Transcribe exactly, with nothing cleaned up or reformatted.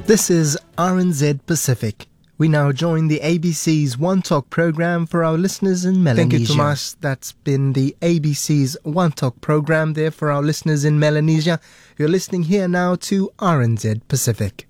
This is R N Z Pacific. We now join the A B C's One Talk program for our listeners in Melanesia. Thank you, Tomas. That's been the A B C's One Talk program there for our listeners in Melanesia. You're listening here now to R N Z Pacific.